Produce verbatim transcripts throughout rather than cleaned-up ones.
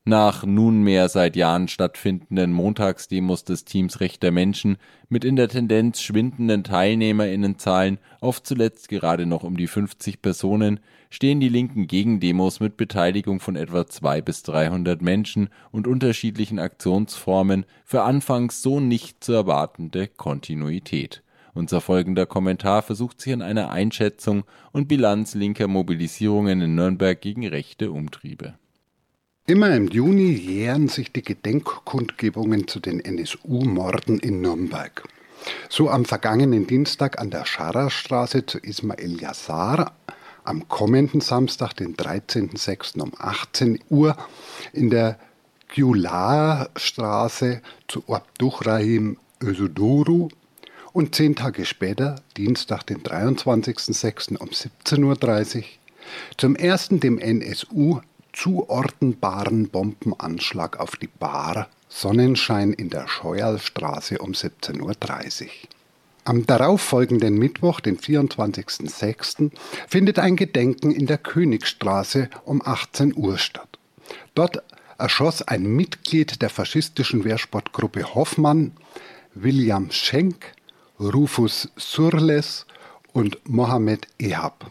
Nach nunmehr seit Jahren stattfindenden Montagsdemos des Teams Recht der Menschen mit in der Tendenz schwindenden TeilnehmerInnenzahlen auf zuletzt gerade noch um die fünfzig Personen, stehen die linken Gegendemos mit Beteiligung von etwa zweihundert bis dreihundert Menschen und unterschiedlichen Aktionsformen für anfangs so nicht zu erwartende Kontinuität. Unser folgender Kommentar versucht sich an einer Einschätzung und Bilanz linker Mobilisierungen in Nürnberg gegen rechte Umtriebe. Immer im Juni jähren sich die Gedenkkundgebungen zu den N S U-Morden in Nürnberg. So am vergangenen Dienstag an der Scharrerstraße zu Ismail Yassar, am kommenden Samstag, den dreizehnten sechsten um achtzehn Uhr, in der Gyular-Straße zu Abdurrahim Özduru und zehn Tage später, Dienstag, den dreiundzwanzigsten sechsten um siebzehn Uhr dreißig, zum ersten dem N S U zuordnbaren Bombenanschlag auf die Bar Sonnenschein in der Scheuerlstraße um siebzehn Uhr dreißig. Am darauffolgenden Mittwoch, den vierundzwanzigsten sechsten, findet ein Gedenken in der Königstraße um achtzehn Uhr statt. Dort erschoss ein Mitglied der faschistischen Wehrsportgruppe Hoffmann, William Schenk, Rufus Surles und Mohammed Ehab.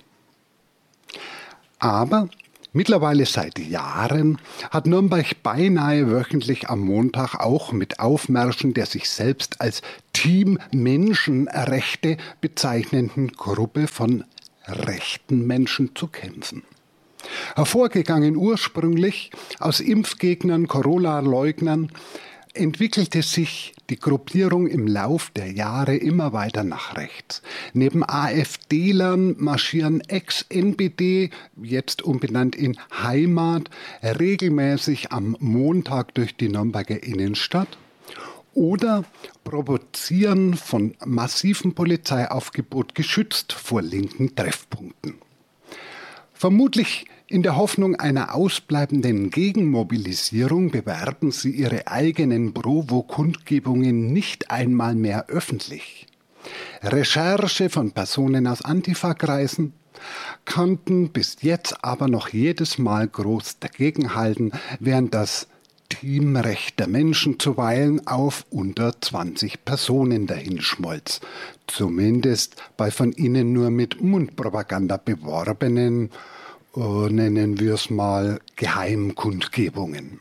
Aber mittlerweile seit Jahren hat Nürnberg beinahe wöchentlich am Montag auch mit Aufmärschen der sich selbst als Team Menschenrechte bezeichnenden Gruppe von rechten Menschen zu kämpfen. Hervorgegangen ursprünglich aus Impfgegnern, Corona-Leugnern, entwickelte sich die Gruppierung im Lauf der Jahre immer weiter nach rechts. Neben AfDlern marschieren Ex-N P D, jetzt umbenannt in Heimat, regelmäßig am Montag durch die Nürnberger Innenstadt oder provozieren von massivem Polizeiaufgebot geschützt vor linken Treffpunkten. Vermutlich in der Hoffnung einer ausbleibenden Gegenmobilisierung bewerben sie ihre eigenen Provo-Kundgebungen nicht einmal mehr öffentlich. Recherche von Personen aus Antifa-Kreisen konnten bis jetzt aber noch jedes Mal groß dagegenhalten, während das Team rechter Menschen zuweilen auf unter zwanzig Personen dahinschmolz. Zumindest bei von ihnen nur mit Mundpropaganda beworbenen, äh, nennen wir es mal, Geheimkundgebungen.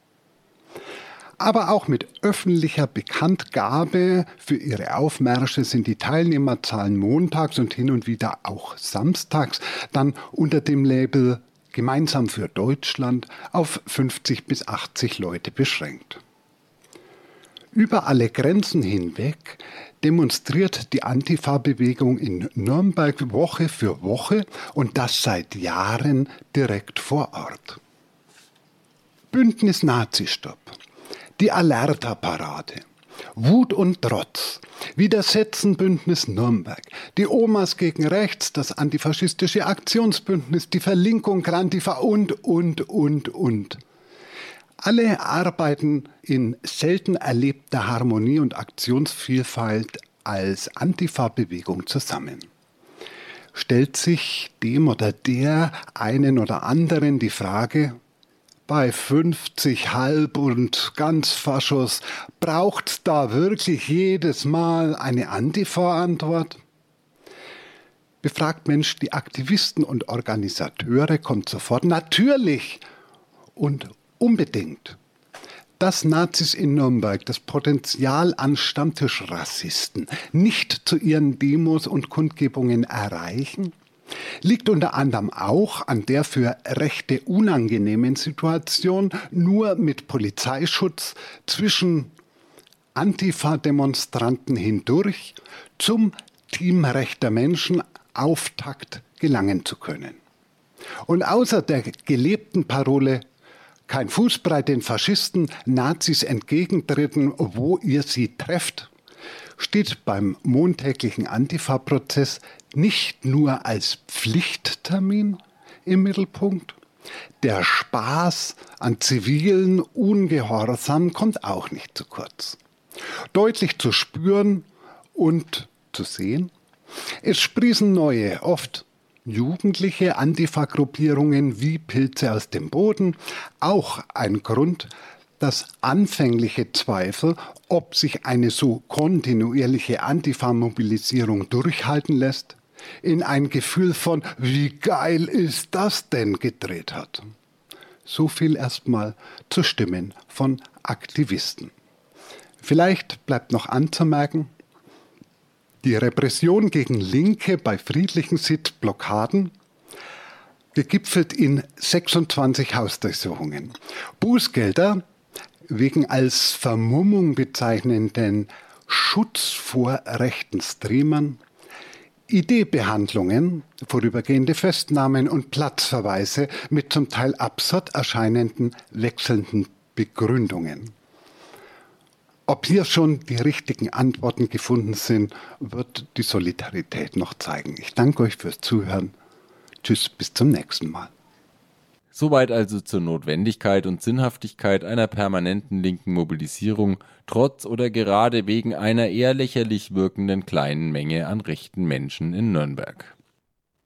Aber auch mit öffentlicher Bekanntgabe für ihre Aufmärsche sind die Teilnehmerzahlen montags und hin und wieder auch samstags dann unter dem Label Gemeinsam für Deutschland auf fünfzig bis achtzig Leute beschränkt. Über alle Grenzen hinweg demonstriert die Antifa-Bewegung in Nürnberg Woche für Woche und das seit Jahren direkt vor Ort. Bündnis Nazistopp, die Alerta-Parade, Wut und Trotz, Widersetzen Bündnis Nürnberg, die Omas gegen Rechts, das antifaschistische Aktionsbündnis, die Verlinkung Antifa und, und, und, und. Alle arbeiten in selten erlebter Harmonie und Aktionsvielfalt als Antifa-Bewegung zusammen. Stellt sich dem oder der einen oder anderen die Frage: Bei fünfzig Halb- und Ganzfaschos braucht's da wirklich jedes Mal eine Antifa-Antwort? Befragt Mensch die Aktivisten und Organisateure, kommt sofort: Natürlich und unbedingt. Dass Nazis in Nürnberg das Potenzial an Stammtischrassisten nicht zu ihren Demos und Kundgebungen erreichen, liegt unter anderem auch an der für Rechte unangenehmen Situation, nur mit Polizeischutz zwischen Antifa-Demonstranten hindurch zum Team rechter Menschen Auftakt gelangen zu können. Und außer der gelebten Parole kein Fußbreit den Faschisten, Nazis entgegentreten, wo ihr sie trefft, steht beim montäglichen Antifa-Prozess nicht nur als Pflichttermin im Mittelpunkt. Der Spaß an zivilen Ungehorsam kommt auch nicht zu kurz. Deutlich zu spüren und zu sehen: Es sprießen neue, oft jugendliche Antifa-Gruppierungen wie Pilze aus dem Boden auch ein Grund, dass anfängliche Zweifel, ob sich eine so kontinuierliche Antifa-Mobilisierung durchhalten lässt, in ein Gefühl von »Wie geil ist das denn?« gedreht hat. So viel erstmal zu Stimmen von Aktivisten. Vielleicht bleibt noch anzumerken, die Repression gegen Linke bei friedlichen Sitzblockaden gegipfelt in sechsundzwanzig Hausdurchsuchungen. Bußgelder wegen als Vermummung bezeichnenden Schutz vor rechten Streamern, I D-Behandlungen, vorübergehende Festnahmen und Platzverweise mit zum Teil absurd erscheinenden wechselnden Begründungen. Ob hier schon die richtigen Antworten gefunden sind, wird die Solidarität noch zeigen. Ich danke euch fürs Zuhören. Tschüss, bis zum nächsten Mal. Soweit also zur Notwendigkeit und Sinnhaftigkeit einer permanenten linken Mobilisierung, trotz oder gerade wegen einer eher lächerlich wirkenden kleinen Menge an rechten Menschen in Nürnberg.